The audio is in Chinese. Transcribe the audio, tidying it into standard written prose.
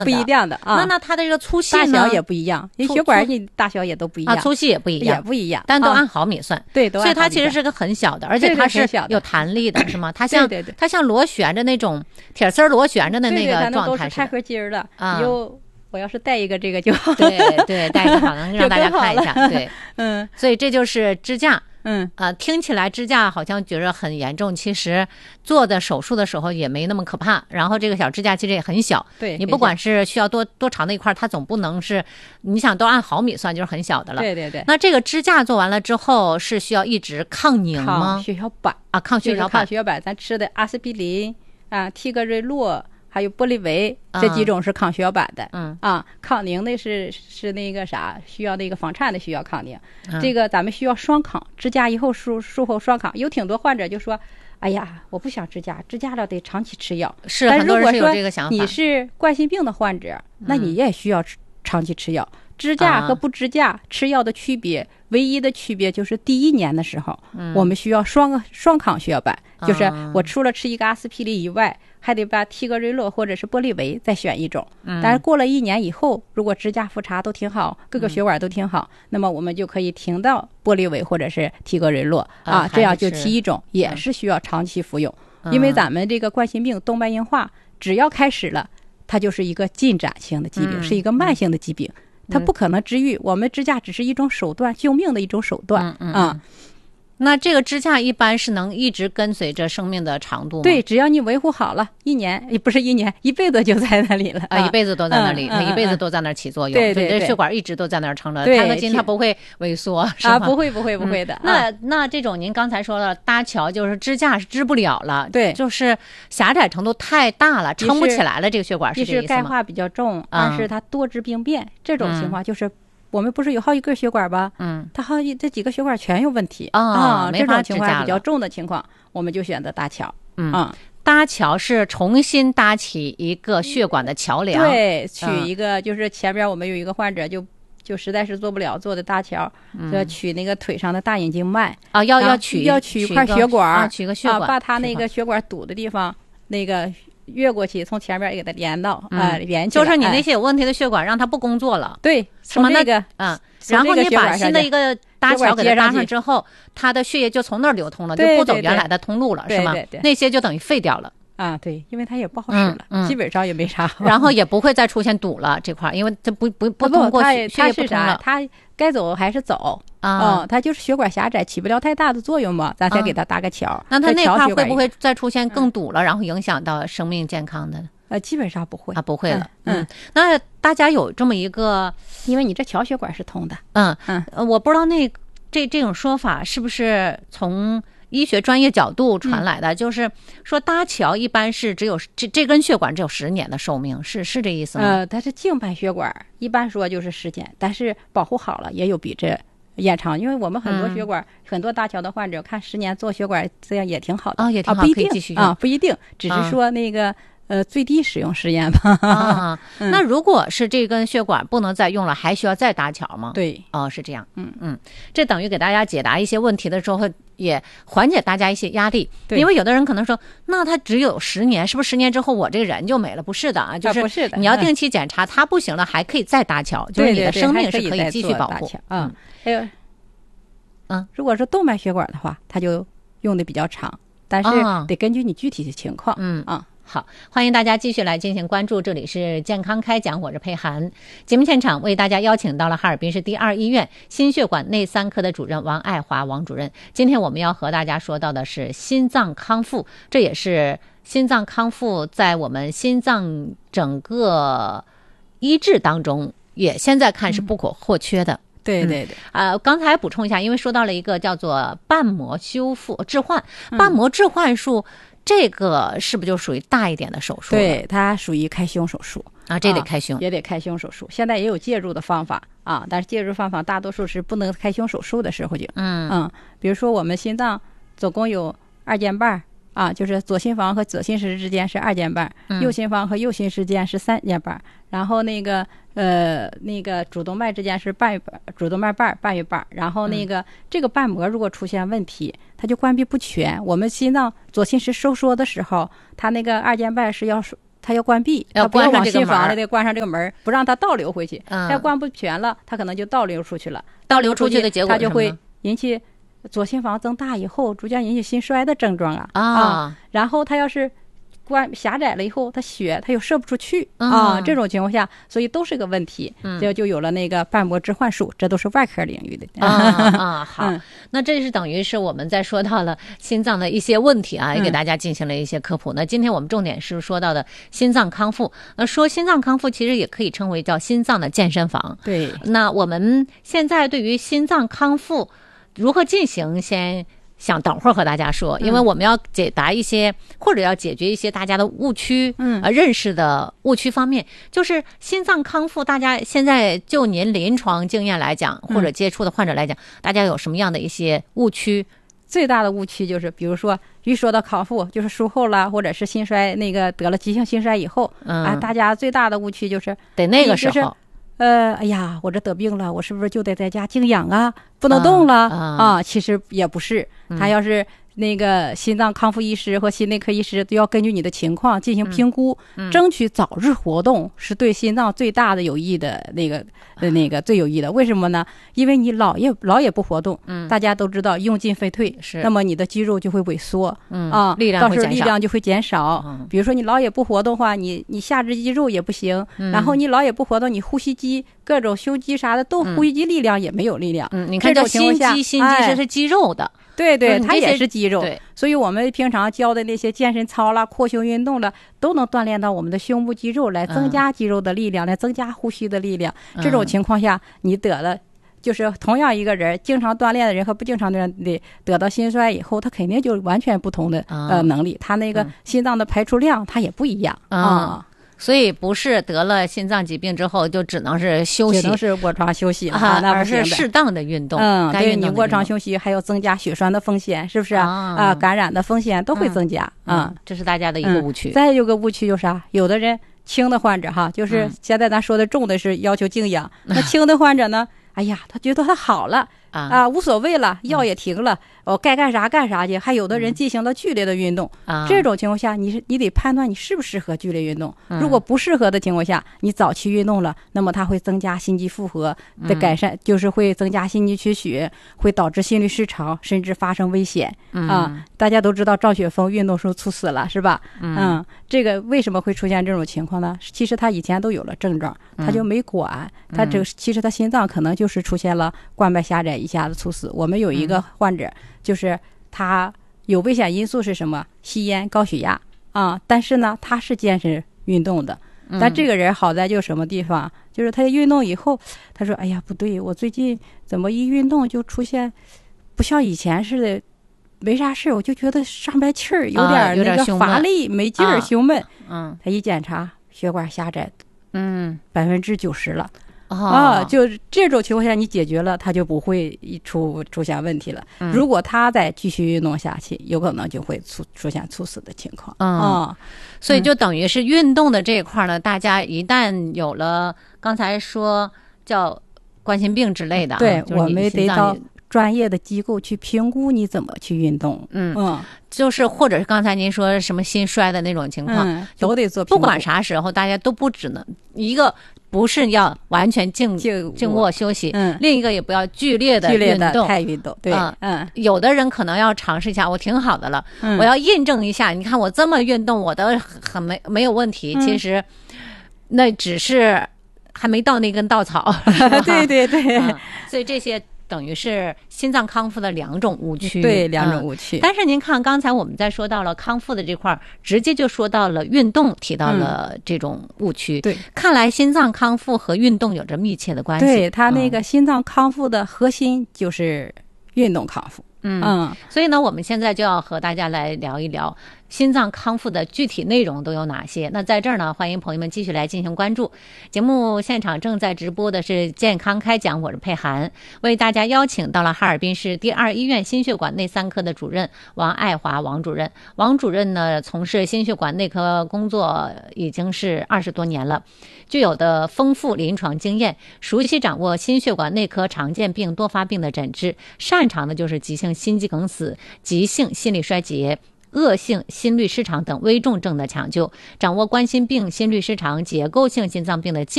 不一样的啊。 那它的这个粗细大小也不一样，因为血管你大小也都不一样， 粗细也不一样， 也不一样， 但都按毫米算。 对，都按毫米算。 所以它其实是个很小的，而且它是有弹力的，是吗？它像它像螺旋着那种铁丝螺旋着的那个状态似的。 钛合金的啊。我要是带一个这个就好。 对，带一个好能让大家看一下。对，所以这就是支架。听起来支架好像觉得很严重，其实做的手术的时候也没那么可怕。然后这个小支架其实也很小， 对， 你不管是需要多长的一块，它总不能是你想都按毫米算，就是很小的了。 对。 那这个支架做完了之后是需要一直抗凝吗？ 抗血小板啊，抗血小板。 血小板，咱吃的阿司匹林啊、替格瑞洛。还有玻利维这几种是抗血小板的，抗凝的是那个啥，需要那个房颤的需要抗凝，这个咱们需要双抗，支架以后术后双抗。有挺多患者就说，哎呀，我不想支架了得长期吃药。 是，很多人是有这个想法。 你是冠心病的患者，那你也需要长期吃药。支架和不支架吃药的区别，唯一的区别就是第1年的时候，我们需要双抗血小板，就是我除了吃一个阿司匹林以外，还得把替格瑞洛或者是玻利维再选一种。但是过了1年以后，如果支架复查都挺好，各个血管都挺好，那么我们就可以停到玻利维或者是替格瑞洛啊，这样就提一种，也是需要长期服用。因为咱们这个冠心病动脉硬化只要开始了，它就是一个进展性的疾病，是一个慢性的疾病。它不可能治愈，我们支架只是一种手段，救命的一种手段啊。 那这个支架一般是能一直跟随着生命的长度吗？ 对，只要你维护好了，1年也不是1年，一辈子就在那里了啊，一辈子都在那里，它一辈子都在那儿起作用。 对， 这血管一直都在那儿撑着，钛合金它不会萎缩，是吧？ 不会的。 那这种您刚才说了，搭桥就是支架是支不了了， 对， 就是狭窄程度太大了，撑不起来了，这个血管是这意思吗？ 一是钙化比较重，二是它多支病变，这种情况就是。我们不是有好几个血管吧？它这几个血管全有问题这种情况比较重的情况，我们就选择搭桥。 搭桥是重新搭起一个血管的桥梁。 对，取一个就是前边我们有一个患者就实在是做不了，做的搭桥，要取那个腿上的大隐静脉啊，要取一块血管， 取个血管， 把它那个血管堵的地方那个。越过去，从前面给它连到连起来， 就是你那些有问题的血管让它不工作了。 对，从那个然后你把新的一个搭桥给它搭上之后，它的血液就从那儿流通了，就不走原来的通路了，是吗？那些就等于废掉了。 啊，对，因为它也不好使了，基本上也没啥。 然后也不会再出现堵了这块，因为它不通过血液不通了。 它该走还是走它就是血管狭窄，起不了太大的作用嘛，咱才给它搭个桥。 那它那块会不会再出现更堵了，然后影响到生命健康的？ 基本上不会不会了。那大家有这么一个， 因为你这桥血管是通的。 我不知道这种说法是不是从医学专业角度传来的，就是说搭桥一般是只有这根血管只有10年的寿命，是这意思吗？ 它是静脉血管，一般说就是10年，但是保护好了也有比这延长，因为我们很多血管，很多搭桥的患者看10年做血管这样也挺好的也挺好， 不一定可以继续用不一定，只是说那个。最低使用时间吧。 那如果是这根血管不能再用了，还需要再搭桥吗？ 对， 是这样。这等于给大家解答一些问题的时候，也缓解大家一些压力。因为有的人可能说，那他只有10年，是不是10年之后我这个人就没了？不是的啊，就是你要定期检查，他不行了还可以再搭桥，就是你的生命是可以继续保护。 还有，如果是动脉血管的话，它就用的比较长，但是得根据你具体的情况。 好，欢迎大家继续来进行关注，这里是健康开讲，我是佩涵。节目现场为大家邀请到了哈尔滨市第2医院心血管内3科的主任王爱华王主任。今天我们要和大家说到的是心脏康复，这也是心脏康复在我们心脏整个医治当中也现在看是不可或缺的。 对刚才补充一下，因为说到了一个叫做瓣膜修复置换，瓣膜置换术这个是不是就属于大一点的手术？ 对，它属于开胸手术这得开胸， 也得开胸手术。现在也有介入的方法但是介入方法大多数是不能开胸手术的时候就比如说我们心脏总共有2间瓣就是左心房和左心室之间是2间瓣，右心房和右心室之间是3间瓣，然后那个主动脉之间是主动脉瓣半月瓣，然后这个瓣膜如果出现问题，它就关闭不全。我们心脏左心室收缩的时候，它那个2间瓣是要它要关闭， 要它不要往关上这个门心房里得关上这个门，不让它倒流回去。 嗯它要关不全了，它可能就倒流出去了。 倒流出去的结果它就会是什么呢引起左心房增大以后，逐渐引起心衰的症状啊。 然后它要是狭窄了以后，它血它又射不出去这种情况下，所以都是个问题。就有了那个瓣膜置换术，这都是外科领域的。 好，那这是等于是我们在说到了心脏的一些问题啊，也给大家进行了一些科普。那今天我们重点是说到的心脏康复。那说心脏康复，其实也可以称为叫心脏的健身房。 对。 那我们现在对于心脏康复如何进行，先想等会儿和大家说，因为我们要解答一些或者要解决一些大家的误区，认识的误区方面，就是心脏康复，大家现在就您临床经验来讲，或者接触的患者来讲，大家有什么样的一些误区？ 最大的误区就是，比如说一说到康复，就是术后了，或者是心衰，那个得了急性心衰以后，大家最大的误区就是得那个时候。 哎呀，我这得病了，我是不是就得在家静养啊，不能动了其实也不是，他要是那个心脏康复医师和心内科医师都要根据你的情况进行评估，争取早日活动，是对心脏最大的有益的那个最有益的。为什么呢？因为你老也不活动，大家都知道用进废退，那么你的肌肉就会萎缩，到时候力量就会减少。比如说你老也不活动的话，你下肢肌肉也不行，然后你老也不活动，你呼吸肌、各种胸肌啥的都呼吸肌力量也没有力量。 你看这心肌是肌肉的。 对，它也是肌肉，所以我们平常教的那些健身操啦、扩胸运动了，都能锻炼到我们的胸部肌肉，来增加肌肉的力量，来增加呼吸的力量。这种情况下，你得了，就是同样一个人，经常锻炼的人和不经常锻炼的，得到心衰以后，他肯定就完全不同的能力，他那个心脏的排出量它也不一样所以不是得了心脏疾病之后就只能是休息， 只能是卧床休息而是适当的运动。 对，你卧床休息还有增加血栓的风险，是不是感染的风险都会增加这是大家的一个误区。 再有个误区就是啥？有的人轻的患者就是现在咱说的重的是要求静养，那轻的患者呢？哎呀，他觉得他好了无所谓了，药也停了，该干啥干啥去。还有的人进行了剧烈的运动，这种情况下，你得判断你适不适合剧烈运动。如果不适合的情况下，你早期运动了，那么它会增加心肌负荷的改善，就是会增加心肌缺血，会导致心律失常，甚至发生危险大家都知道赵雪峰运动时候猝死了，是吧？这个为什么会出现这种情况呢？其实他以前都有了症状，他就没管，他其实他心脏可能就是出现了冠脉狭窄一下子猝死。我们有一个患者，就是他有危险因素是什么？吸烟、高血压但是呢，他是坚持运动的。但这个人好在就什么地方？就是他运动以后，他说：“哎呀，不对，我最近怎么一运动就出现不像以前似的，没啥事，我就觉得上不来气儿，有点那个乏力、没劲儿、胸闷。”他一检查，血管狭窄，90%了。就这种情况下，你解决了，他就不会出现问题了。如果他再继续运动下去，有可能就会出现猝死的情况。 所以就等于是运动的这一块呢，大家一旦有了刚才说叫冠心病之类的， 对，我们得到专业的机构去评估你怎么去运动。 就是或者是刚才您说什么心衰的那种情况， 都得做评估。 不管啥时候，大家都不只能一个。不是要完全静卧休息，另一个也不要剧烈的运动， 太运动。对， 有的人可能要尝试一下，我挺好的了，我要印证一下。你看我这么运动，我都很没有问题。其实那只是还没到那根稻草。 对， 所以这些等于是心脏康复的两种误区。 对，两种误区。 但是您看，刚才我们在说到了康复的这块，直接就说到了运动，提到了这种误区。 对， 看来心脏康复和运动有着密切的关系。 对，它那个心脏康复的核心就是运动康复。 所以呢，我们现在就要和大家来聊一聊心脏康复的具体内容都有哪些。那在这儿呢，欢迎朋友们继续来进行关注。节目现场正在直播的是健康开讲，我是佩涵，为大家邀请到了哈尔滨市第2医院心血管内3科的主任王爱华王主任。王主任呢，从事心血管内科工作已经是20多年了，具有的丰富临床经验，熟悉掌握心血管内科常见病多发病的诊治，擅长的就是急性心肌梗死、急性心力衰竭、 恶性心律失常等危重症的抢救，掌握冠心病、心律失常、结构性心脏病的